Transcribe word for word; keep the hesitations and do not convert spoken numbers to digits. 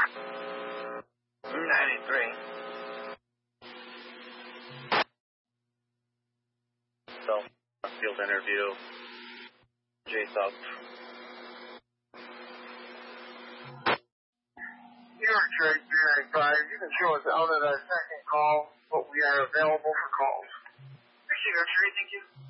ninety-three. So, field interview. Chase up. You're Trade zero five. You can show us out at our second call, but we are available for calls. Appreciate our trade, thank you.